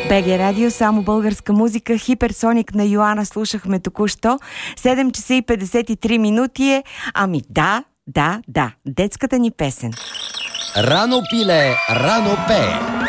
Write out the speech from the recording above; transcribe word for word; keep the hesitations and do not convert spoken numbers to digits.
Б Г Радио, само българска музика. Хиперсоник на Йоана слушахме току-що. седем часа и петдесет и три минути е. Ами да, да, да. Детската ни песен. Рано пиле, рано пее.